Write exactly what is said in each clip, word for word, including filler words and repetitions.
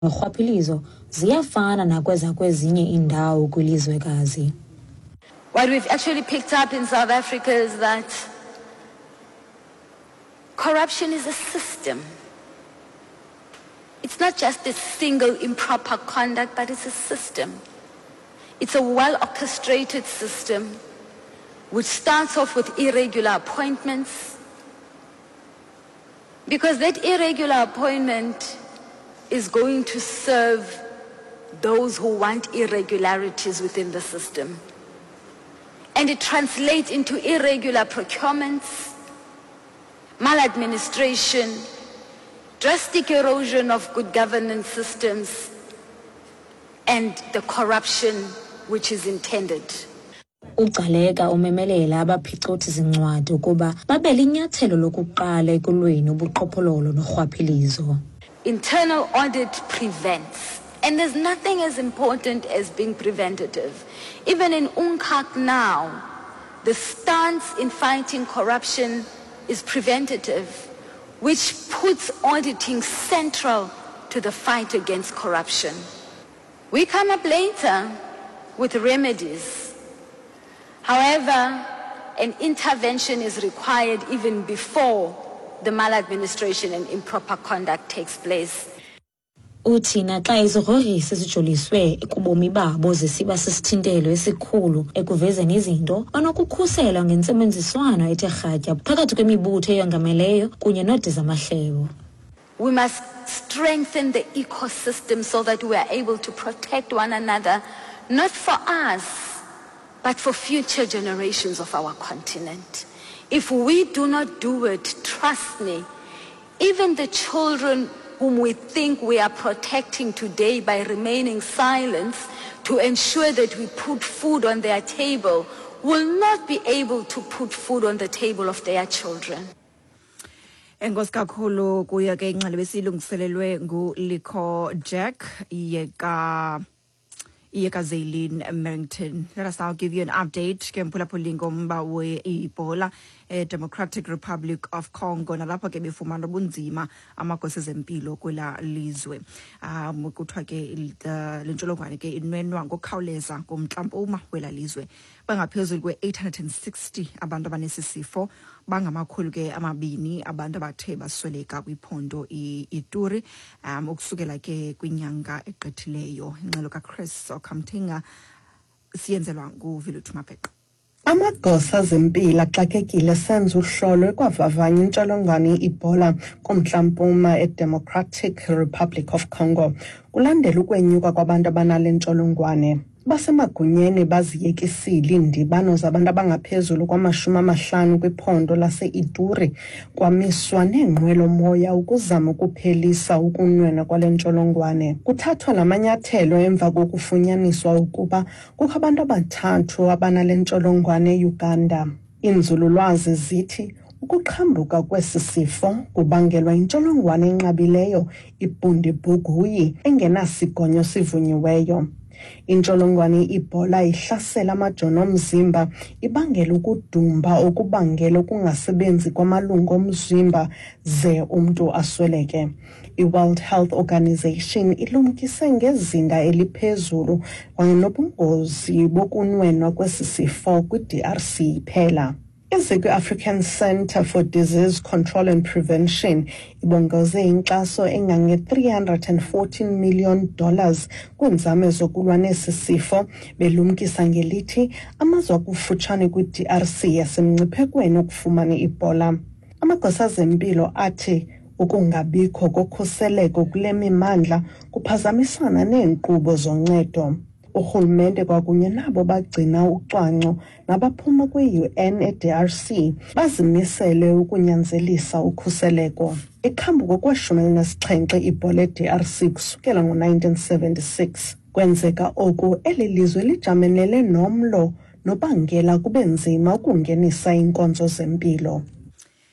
norhwaphilizo ziyafana nakweza kwezinye indawo kwilizwekazi. What we've actually picked up in South Africa is that corruption is a system. It's not just a single improper conduct, but it's a system. It's a well-orchestrated system which starts off with irregular appointments, because that irregular appointment is going to serve those who want irregularities within the system. And it translates into irregular procurements, maladministration, drastic erosion of good governance systems, and the corruption which is intended. Ugaleka umemelela abaphicothi zincwadi ukuba babe linyathelo lokuqala ekulweni ubuqhophololo norhwaphilizo. Internal audit prevents, and there's nothing as important as being preventative. Even in UNCAC now, the stance in fighting corruption is preventative, which puts auditing central to the fight against corruption. We come up later with remedies. However, an intervention is required even before the maladministration and improper conduct takes place. Uthi naxa izigrogisi zijoliswe kubomi babo zisiba sisithintelo esikhulu ekuvezeni izinto banokukhusela ngentsebenziswano ethe rhatya phakathi kwemibutho eyongameleyo kunye noodi zamahlebo. We must strengthen the ecosystem so that we are able to protect one another, not for us, but for future generations of our continent. If we do not do it, trust me, even the children whom we think we are protecting today by remaining silent to ensure that we put food on their table will not be able to put food on the table of their children. Enkosi kakhulu kuya ke ingxelo besilungiselelwe nguLikho Jack yeka Iyeka Zaylin Merrington. Let us now give you an update. Kempulapuli ngomba we Ebola, eh, Democratic Republic of Congo. Nalapha ke befumana bunzima amagosa ezempilo kwela lizwe. Um kuthiwa ke lentsholongwane ke inwenwa ngokukhawuleza ngomntlampuma kwela lizwe. Bangaphezulu kwe eight hundred sixty abantu abanesi sifo, bangamakhulu ke amabini abantu abathe basweleka kwiphondo iTuri um ukusukela ke kwinyanga egqithileyo. Ingxelo kaChris Okamthinga siyenzelwa nguViluthu Mabheqa. Amagosa zempilo axakekile senza uhlolo ekwavavanya intsholongwane i-Ebola kumntla-mpuma eDemocratic Republic of Congo kulandela ukwenyuka kwabantu abanale ntsholongwane. Basemagunyeni baziyekisile indibano zabantu abangaphezulu kwamashumi amahlanu kwiphondo lase-Ituri kwamiswa neenqwelo moya ukuzama ukuphelisa ukunwenwa kwale ntsholongwane. Kuthathwa la manyathelo emva kokufunyaniswa ukuba kukho abantu abathathu abanale ntsholongwane eUganda. Inzululwazi zithi ukuqhambuka kwesi sifo kubangelwa intsholongwane enqabileyo ibundibugyo engenasigonyo sivunyiweyo. Intsholongwane i-Ebola ihlasela amajoni omzimba, ibangela ukudumba okubangela ukungasebenzi kwamalungu omzimba ze umntu asweleke. I-World Health Organization ilumkise ngezinga eliphezulu kwanobungozi bokunwenwa kwesi sifo kwi-D R C iphela. Iziko-African Centre for Disease Control and Prevention ibongoze inkxaso engange three hundred fourteen million dollars kwinzame zokulwa nesi sifo, belumkisa ngelithi amazwe akufutshane kwi-D R C yasemngciphekweni ukufumana i-Ebola. Amagosa ezempilo athi ukungabikho kokhuseleko kule mimandla kuphazamisana neenkqubo zoncedo. Urhulumente kwakunye nabo bagcina ucwangco nabaphuma kwi-U N e-D R C bazimisele ukunyanzelisa ukhuseleko. Iqhambuko kweshumi elinesixhenxe i-Ebola e-D R C kusukela ngo-nineteen seventy-six. Kwenzeka oku eli lizwe lijamenele nomlo nobangela kube nzima ukungenisa inkonzo zempilo.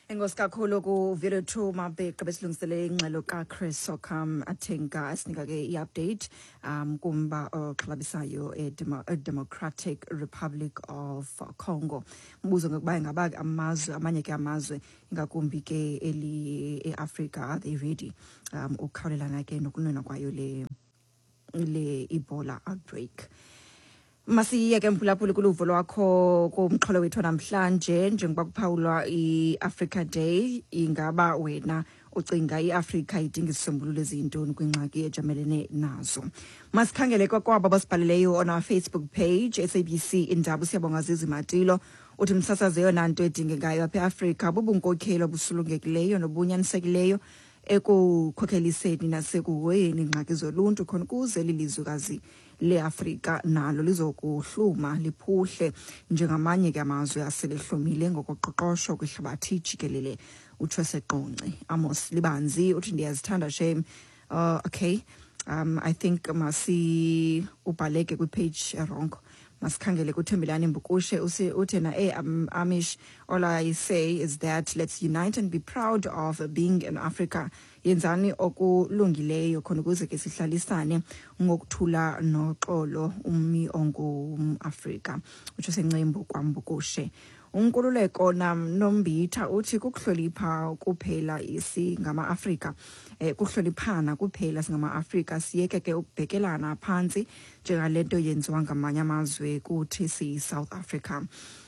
Enkosi kakhulu ku video two mabheka besilungisele ingxelo ka Chris Sokam athenga asinika ke i-update um kumba oxabisayo e Democratic Republic of Congo. Mbuzo ngokuba ingaba amazwe amanye ke amazwe ingakumbi ke eli eAfrica are they ready um ukukhawulelana ke nokunwena kwayo le le Ebola outbreak. Masiye ke mphulaphula kuluvo lwakho kumxholo wethu namhlanje njengoba kuphawulwa iAfrica Day ingaba wena ucinga iAfrica idinga isisombululo ezintoni kwingxaki ejamelene nazo. Masikhangele kwakwabo basibhalileyo on our Facebook page S A B C Indaba siyabonga Zizi Matilo uthi msasaze yona nto edingekayo apha eAfrica bubunkokhelo obusulungekileyo nobunyanisekileyo ekukhokheliseni nasekuhoyeni ingxaki zoluntu khona kuze lilizwekazi leAfrika nalo lizokuhluma liphuhle njengamanye ke amazwe aselehlomile ngokoqoqosho kwihlabathi jikelele utsho seqonce. Amos Libanzi uthi ndiyazithanda shame. Uh, okay um I think masi ubhaleke kwi-page wrong. Masikhangele kuThembelani Mbukushe uthena eh um, Amish, all I say is that let's unite and be proud of being in Africa. Yenzani okulungileyo khona ukuze ke sihlalisane ngokuthula noxolo umi ongu Africa. Utsho sencembu kwaMbukushe. Unkululeko nam Nombitha uthi kukuhlonipha kuphela isi ngama Africa eh kuhloniphana kuphela singama Africa siyeke ke ukubhekelana phansi njengalento yenziwa ngamanye amazwe kuthi si South Africa.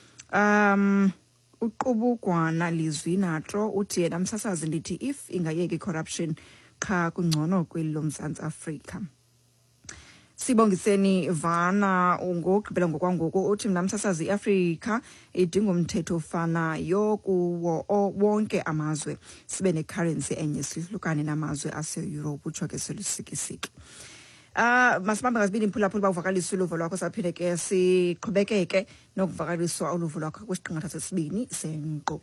Um uqubukwana lizwi natro uthi yena msasazi ndithi if ingayeki corruption kha kungcono kwelo Mzantsi Africa. Sibongiseni Vana ungogqibela ngokwangoku uthi mna msasazi iAfrica idinga umthetho ofanayo kuwo wonke amazwe sibe necurrency enye sihlukane namazwe ase-Europe utsho ke selusikisiki. Ah masibambe ngazibini imphulaphula bavakaliswa uluvo lwakho saphinde ke siqhubekeke nokuvakaliswa uluvo lwakho kwisiqingatha sesibini senkqubo.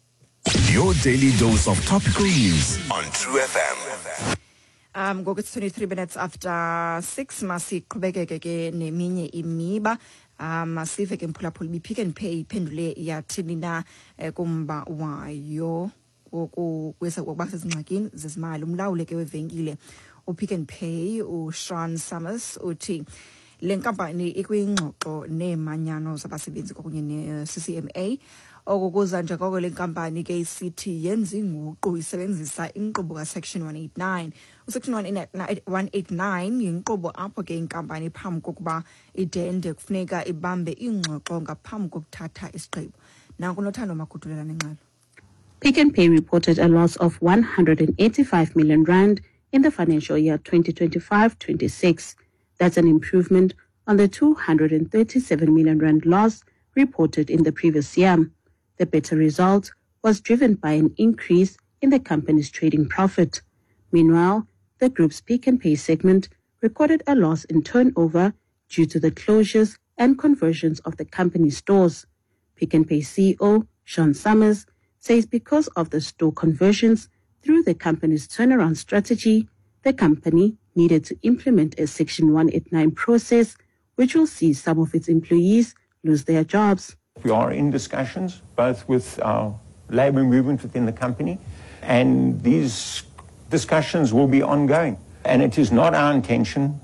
Your daily dose of topical news on True F M. Um, ngoku it's twenty-three minutes after six masiqhubekeke ke neminye imiba um masive ke mphulaphula bi-Pick n Pay iphendule yathini na eh, kumba wayo wokukwesa ukuba sezingxakini zezimali. Umlawuli ke wevenkile uPick n Pay uSean Summers uthi le nkampani ikwingxoxo neemanyano zabasebenzi kwakunye ne-C C M A okukuza nje koko le nkampani ke isithi yenza inguqu isebenzisa inkqubo ka-section one eighty-nine. usection one eighty-nine yinkqubo apho ke inkampani phambi kokuba idende kufuneka ibambe ingxoxo ngaphambi kokuthatha isigqibo. Nanku nothando magudulela nengxelo. Pick n Pay reported a loss of one hundred eighty-five million rand in the financial year twenty twenty-five twenty-six. That's an improvement on the two hundred thirty-seven million rand loss reported in the previous year. The better result was driven by an increase in the company's trading profit. Meanwhile, the group's Pick n Pay segment recorded a loss in turnover due to the closures and conversions of the company's stores. Pick n Pay C E O Sean Summers says because of the store conversions through the company's turnaround strategy, the company needed to implement a Section one eighty-nine process, which will see some of its employees lose their jobs. We are in discussions, both with our labour movement within the company, and these discussions will be ongoing. And it is not our intention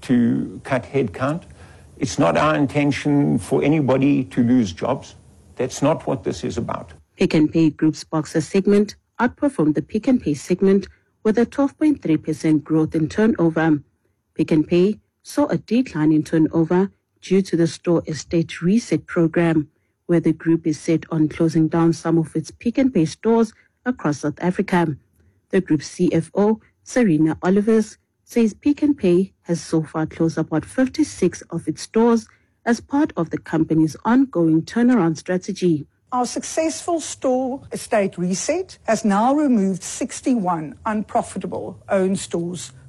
to cut headcount. It's not our intention for anybody to lose jobs. That's not what this is about. Pick n Pay Group's Boxer segment outperformed the Pick n Pay segment with a twelve point three percent growth in turnover. Pick n Pay saw a decline in turnover due to the store estate reset program, where the group is set on closing down some of its Pick n Pay stores across South Africa. The group's C F O, Serena Olivers, says Pick n Pay has so far closed about fifty-six of its stores as part of the company's ongoing turnaround strategy. Our successful store estate reset has now removed sixty-one unprofitable owned stores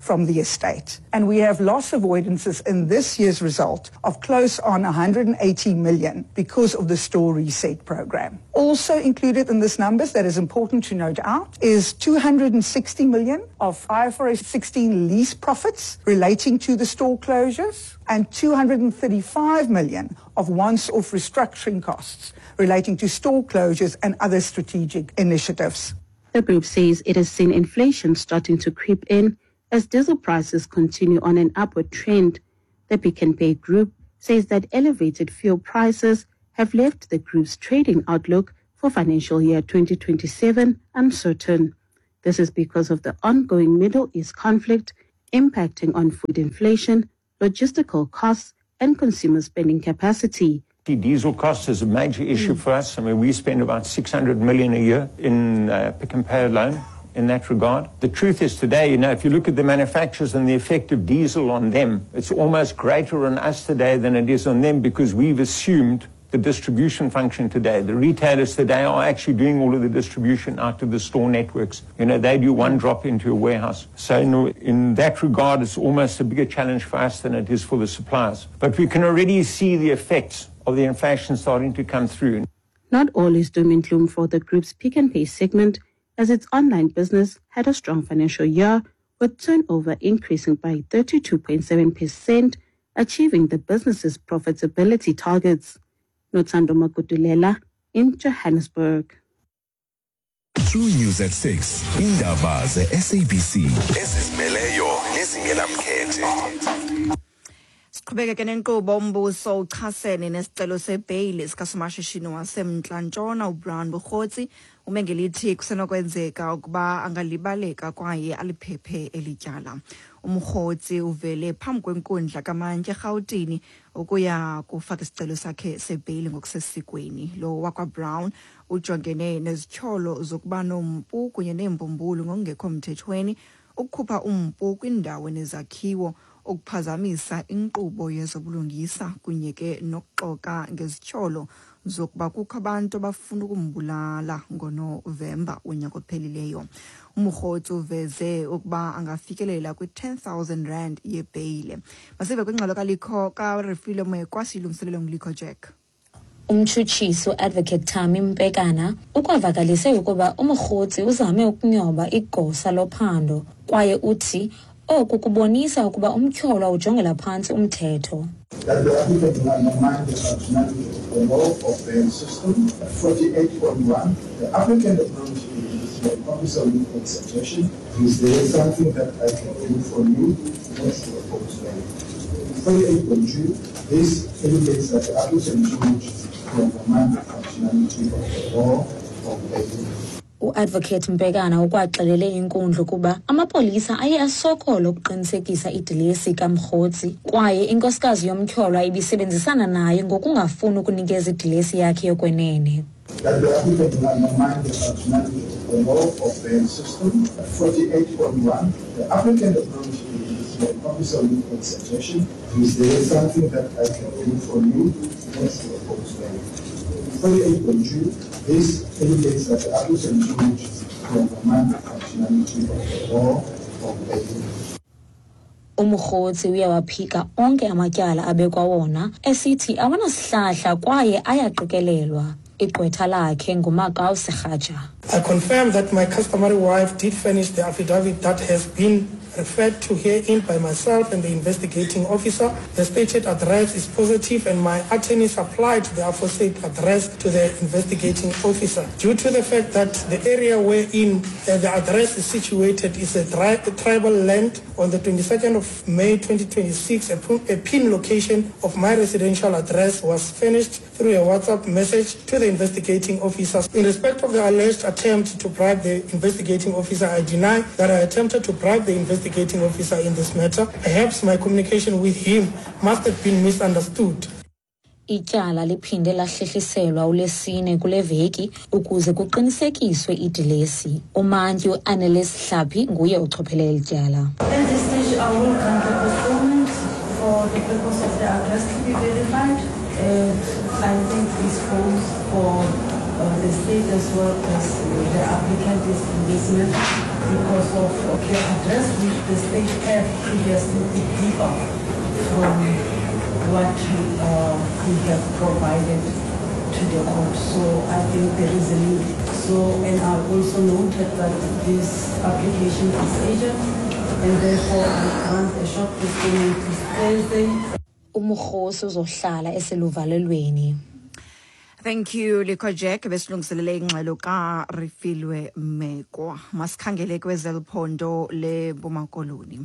from the estate. And we have loss avoidances in this year's result of close on one hundred eighty million because of the store reset program. Also included in this numbers that is important to note out is two hundred sixty million of I F R S sixteen lease profits relating to the store closures and two hundred thirty-five million of once-off restructuring costs relating to store closures and other strategic initiatives. The group says it has seen inflation starting to creep in as diesel prices continue on an upward trend. The Pick n Pay Group says that elevated fuel prices have left the group's trading outlook for financial year twenty twenty-seven uncertain. This is because of the ongoing Middle East conflict impacting on food inflation, logistical costs, and consumer spending capacity. Diesel cost is a major issue mm. for us. I mean, we spend about six hundred million a year in uh, Pick n Pay alone in that regard. The truth is today, you know, if you look at the manufacturers and the effect of diesel on them, it's almost greater on us today than it is on them because we've assumed the distribution function today. The retailers today are actually doing all of the distribution out to the store networks. You know, they do one drop into a warehouse. So in, in that regard, it's almost a bigger challenge for us than it is for the suppliers. But we can already see the effects of the inflation starting to come through. Not all is doom and gloom for the group's Pick n Pay segment, as its online business had a strong financial year, with turnover increasing by thirty-two point seven percent, achieving the business's profitability targets. Notsando Makutulela in Johannesburg. True News at six. Indaba ze-S A B C. Ezizimeleyo nezingenamkhethe. Siqhubeka ke nenkqubo umbuso uchasene nesicelo sebheyili sikasomashishini waseMntla Ntshona uBrown Buchotsi ume ngelithi kusenokwenzeka ukuba angalibaleka kwaye aliphephe elityala. Umkhotsi uvele phambi kwenkundla kaMantye eRhawutini ukuya kufaka isicelo sakhe sebheyili ngokusesikweni. Lo wakwaBrown ujongene nezityholo zokuba nompu kunye neembumbulu ngokungekho mthethweni, ukukhupha umpu kwindawo nezakhiwo, ukuphazamisa inkqubo yezobulungisa kunye ke nokuxoka ngezityholo zokuba kukho abantu abafuna ukumbulala ngoNovemba unyaka ophelileyo. Umkhotsi uveze ukuba angafikelela kwi-ten thousand rand yebheyile. Masive kwingxelo kaLikho kaRefilo Mekwa silungiselelo nguLikho Jack. Umtshutshisi Advocate Thami Mpekana ukwavakalise ukuba umkhotsi uzame ukunyoba igosa lophando kwaye uthi oku kubonisa ukuba umtyholwa ujongela phantsi umthetho. That the applicant will undermine the functionality of the law of bail system. forty-eight point one, the applicant approached the officer with a suggestion. Is there something that I can do for you next to oppose bail? forty-eight point two, this indicates that the applicant should undermine the functionality of the law of bail. Uadvocate Mpekana ukwaxelele inkundla kuba amapolisa aye asokolo ukuqinisekisa idilesi kaMkhotsi kwaye inkosikazi yomtyholwa ibisebenzisana naye ngokungafuni ukunikeza idilesi yakhe yokwenene. That the applicant will undermine the functionality of the law of bail system. forty-eight point one, the applicant approached the officer with a suggestion. Is there something that I can do for you next to oppose bail? forty-eight point two, this indicates that the applicant should undermine the functionality of the law of bail. Umkhotsi uyawaphika onke amatyala abekwa wona esithi awanasihlahla kwaye ayaqikelelwa. Igqwetha lakhe nguMakaw Sekhaja. I confirm that my customary wife did furnish the affidavit that has been referred to herein by myself and the investigating officer. The stated address is positive and my attorney supplied the aforesaid address to the investigating officer. Due to the fact that the area wherein uh, the address is situated is a, tri a tribal land, on the twenty-second of May twenty twenty-six, a, a pin location of my residential address was furnished through a WhatsApp message to the investigating officer. In respect of the alleged attempt to bribe the investigating officer, I deny that I attempted to bribe the investigating officer in this matter. Perhaps my communication with him must have been misunderstood. Ityala liphinde lahlehliselwa uLesine kule veki ukuze kuqinisekiswe idilesi. Umantyi uAnnelies Hlaphi nguye uchophelele ityala. At this stage, I will grant the postponement for the purpose of the address to be verified. Uh, I think this calls for uh, the state as well as the applicant is in this matter. because of okay, address which the state have previously differ from what uh, we have provided to the court. So I think there is a need. So, and I also noted that this application is urgent, and therefore I grant a short postponement to Thursday. Umkhosi uzohlala eseluvalelweni. Thank you, Liko Jack. Besilungiselele ingxelo ka Refilwe Mekwa. Masikhangele kwezelphondo le Bumakoloni.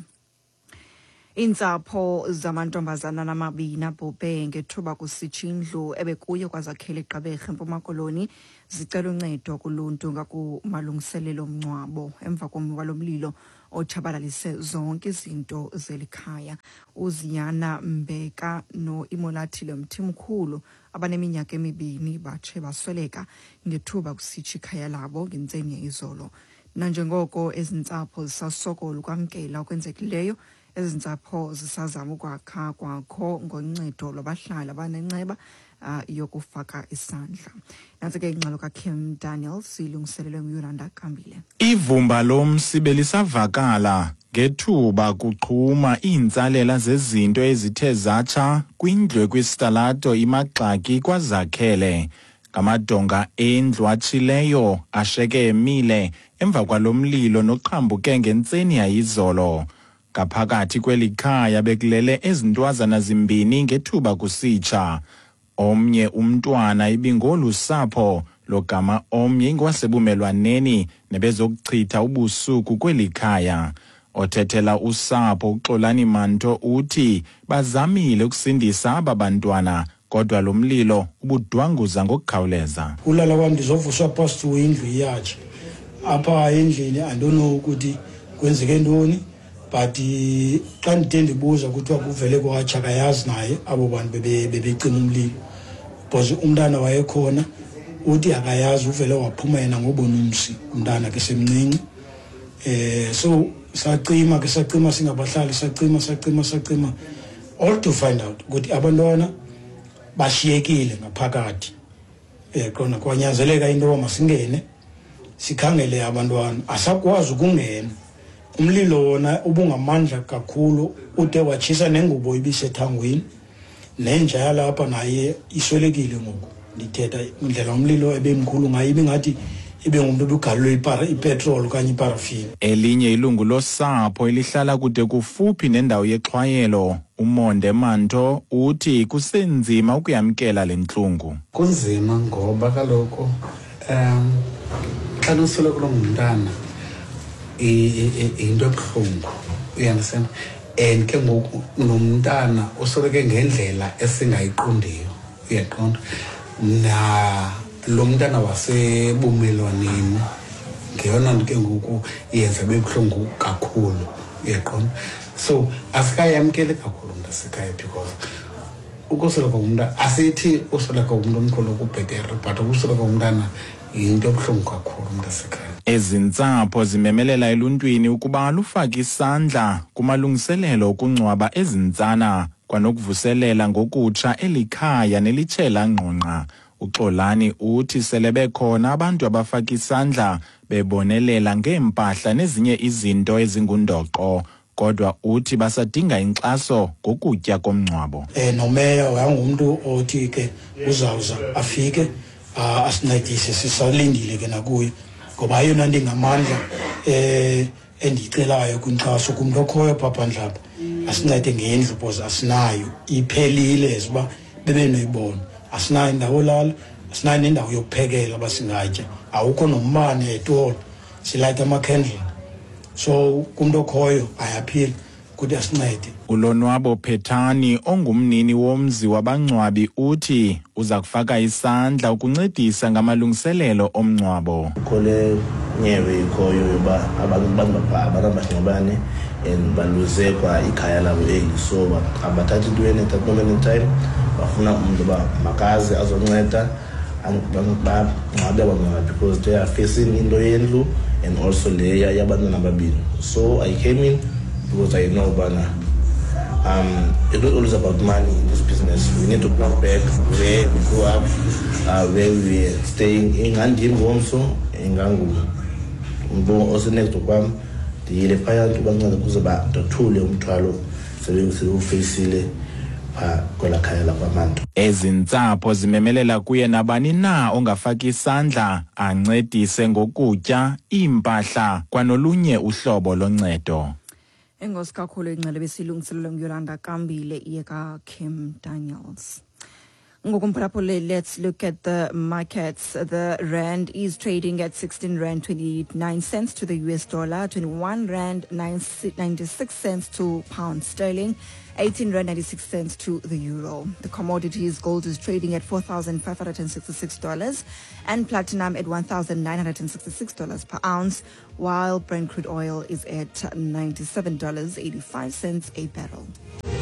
Intsapho zamantombazana namabini abhubhe ngethuba kusitshindlu ebekuyo kwazakhele eGqeberha eMpuma-Koloni zicela uncedo kuluntu ngakumalungiselelo omngcwabo emva komwa lomlilo otshabalalise zonke izinto zelikhaya. Uziyana Mbeka no Imolathile Mthimkhulu abaneminyaka emibini batshe basweleka ngethuba kusitsha ikhaya labo ngentseni izolo. Nanjengoko ezintsapho zisasokola ukwamkela okwenzekileyo, ezintsapho zisazama ukwakha kwakho ngoncedo lwabahlali abanenceba uh, yokufaka isandla. Nantsi ke ingxelo kaKim Daniel silungiselelwe nguYolanda Kambile. Ivumba lomsibe lisavakala ngethuba kuqhuma iintsalela zezinto ezithe zatsha kwindlu kwisitalato iMagxaki kwazakhele. Ngamadonga endlu atshileyo asheke emile emva kwalomlilo noqhambuke ngentseni yayizolo. Ngaphakathi kwelikhaya bekulele ezintwazana zimbini ngethuba kusitsha. Omnye umntwana ibingolusapho logama omnye ingwasebumelwaneni nebezokuchitha ubusuku kwelikhaya. Othethela usapho uXolani Manto uthi bazamile ukusindisa aba bantwana kodwa lo mlilo ubudwanguza ngokukhawuleza. Ulala kwami ndizovuswa past indlu yatshe. Apha endlini I don't know ukuthi kwenzeke ntoni. But xa ndide ndibuza kuthiwa kuvele kwatsha akayazi naye abo bantu bebecima umlilo. Because umntana wayekhona uthi akayazi uvele waphuma yena ngobona umsi umntana ke semncinci. Eh so sacima ke sacima singabahlali sacima sacima sacima all to find out ukuthi abantwana bashiyekile ngaphakathi. Eh khona kwanyanzeleka into masingene sikhangele abantwana asakwazi ukungena. Umlilo wona ubungamandla kakhulu ude wachisa nengubo ibisethangweni nenja lapha naye iswelekile ngoku ndithetha indlela umlilo ebemkhulu ngayibi ngathi ibe ngumuntu obugalwe ipara ipetrol kanye iparafini. Elinye ilungu losapho elihlala kude kufuphi nendawo yexhwayelo uMonde Manto uthi kusenzima ukuyamkela lenhlungu. Kunzima ngoba kaloko um xa nosolo kulomntana into ebuhlungu, you understand? And ke ngoku nomntana usoleke ngendlela esingayiqondiyo, uyaqonda? Na lo mntana wasebumelwaneni ngeyona nto ke ngoku yenza bebuhlungu kakhulu, uyaqonda? So asikayamkele kakhulu mntasekhaya because ukusoleka umntana asithi usoleka umuntu omkhulu kubhetere but ukusoleka umntana into ebuhlungu kakhulu mntasekhaya. Ezintsapho zimemelela eluntwini ukuba lufake isandla kumalungiselelo okungcwaba ezintsana kwanokuvuselela ngokutsha elikhaya nelitshela ngqongqa. uXolani uthi sele bekhona abantu abafaka isandla bebonelela ngeempahla nezinye izinto ezingundoqo kodwa uthi basadinga inkxaso ngokutya komngcwabo. Eh nomeya wangumuntu othi ke uzawuza afike asincedise sisalindile ke nakuye ngoba yona ndingamandla eh endicelayo kwinkxaso kumuntu okhoyo papa Ndlaba asincede ngendlu because asinayo iphelile esiba bebe noyibona asinayo indawo lala asinayo nendawo yokuphekela basingatya awukho nombane etolo silayita amakhendle so kumuntu okhoyo ayaphila ukuthi asincede. Ulonwabo Phethani ongumnini womzi wabangcwabi uthi uza kufaka isandla ukuncedisa ngamalungiselelo omngcwabo. Kole nyewe ikhoyo yoba abantu bangapha abanabahingabane and baluze kwa ikhaya labo eli so abathathi ntweni at that moment in time bafuna umuntu ba makazi azonceda bangcwabe abangcwabi because they are facing into yendlu and also leya yabantwana ababini. So I came in because I know bana um it's not always about money in this business. We need to plan back where we grew up, uh, where we are staying in Andim also in Gangu Mbo osenext kwam ndiyile phaya abantu bancane kuze ba ndothule umthwalo sebewufacile pha kwela khaya lakwaManto. Ezi ntsapho zimemelela kuye nabani na ongafaki isandla ancedise ngokutya, iimpahla kwanolunye uhlobo loncedo. Enkosi kakhulu ingcele besilungiselelwe nguYolanda Kambile iyeka Kim Daniels. Ngokumphaphule, let's look at the markets. The rand is trading at sixteen rand twenty-nine cents to the U S dollar, twenty-one rand ninety-six cents to pound sterling, eighteen rand ninety-six cents to the euro. The commodities, gold is trading at four thousand five hundred sixty-six dollars and platinum at one thousand nine hundred sixty-six dollars per ounce, while Brent crude oil is at ninety-seven dollars and eighty-five cents a barrel.